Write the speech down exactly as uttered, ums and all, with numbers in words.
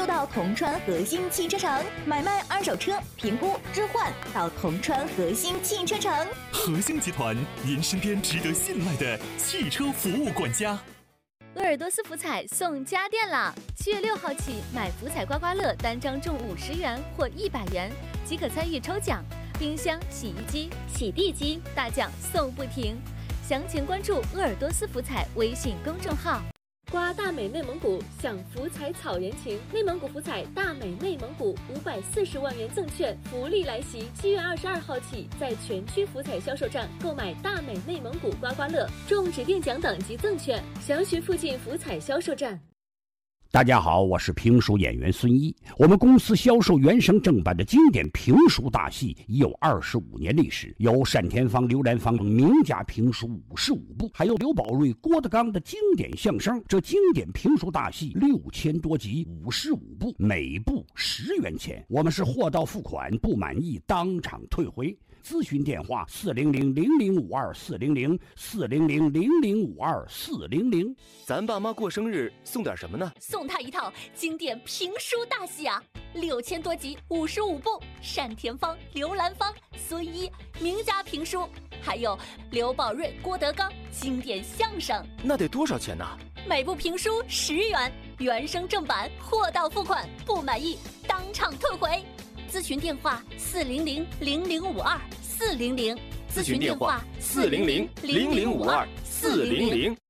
到铜川核心汽车城，买卖二手车、评估、置换到铜川核心汽车城。 核心集团，您身边值得信赖的汽车服务管家。 鄂尔多斯福彩送家电啦！七月六号起，买福彩刮刮乐单张中五十元或一百元，即可参与抽奖。冰箱、洗衣机、洗地机大奖送不停。详情关注鄂尔多斯福彩微信公众号。 刮大美内蒙古，享福彩草原情。内蒙古福彩大美内蒙古五百四十万元赠券福利来袭！七月二十二号起，在全区福彩销售站购买大美内蒙古刮刮乐，中指定奖等及赠券。详询附近福彩销售站。 大家好，我是评书演员孙一。我们公司销售原声正版的经典评书大戏已有二十五年历史，有单田芳、刘兰芳等名家评书五十五部，还有刘宝瑞、郭德纲的经典相声。这经典评书大戏六千多集，五十五部，每部十元钱。我们是货到付款，不满意当场退回。咨询电话：四零零零零五二四零零四零零零零五二四零零。 咱爸妈过生日送点什么呢？ 送他一套经典评书大戏啊，六千多集，五十五部，单田芳、刘兰芳、孙一名家评书，还有刘宝瑞、郭德纲经典相声。 那得多少钱呢？ 每部评书十元，原声正版，货到付款，不满意当场退回。咨询电话：四零零零零五二四零零。 咨询电话：四零零零零五二四零零。